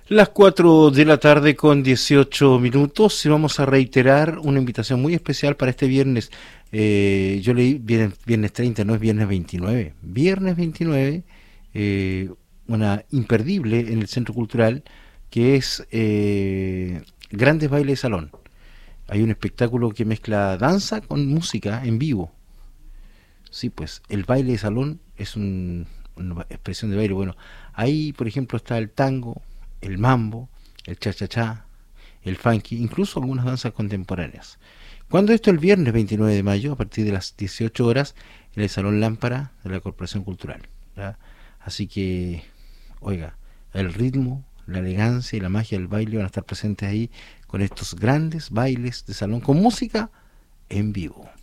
Las 4 de la tarde con 18 minutos y vamos a reiterar una invitación muy especial para este viernes. Yo leí viernes 30, no es viernes 29. Viernes 29, una imperdible en el Centro Cultural que es Grandes Bailes de Salón. Hay un espectáculo que mezcla danza con música en vivo. Sí, pues el baile de salón es una expresión de baile. Bueno, ahí por ejemplo está el tango, el mambo, el cha-cha-cha, el funky, incluso algunas danzas contemporáneas. Cuando esto el viernes 29 de mayo, a partir de las 18 horas, en el Salón Lámpara de la Corporación Cultural. ¿Ya? Así que, oiga, el ritmo, la elegancia y la magia del baile van a estar presentes ahí con estos grandes bailes de salón con música en vivo.